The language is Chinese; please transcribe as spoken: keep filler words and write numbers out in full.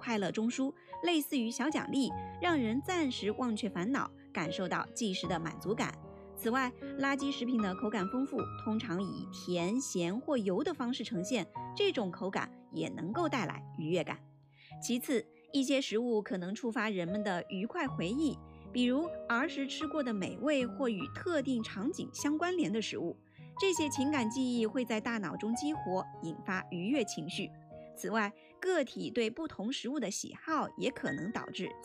快乐中枢，类似于小奖励，让人暂时忘却烦恼，感受到即时的满足感。此外，垃圾食品的口感丰富，通常以甜、咸或油的方式呈现，这种口感也能够带来愉悦感。其次，一些食物可能触发人们的愉快回忆，比如儿时吃过的美味或与特定场景相关联的食物，这些情感记忆会在大脑中激活，引发愉悦情绪。此外，个体对不同食物的喜好也可能导致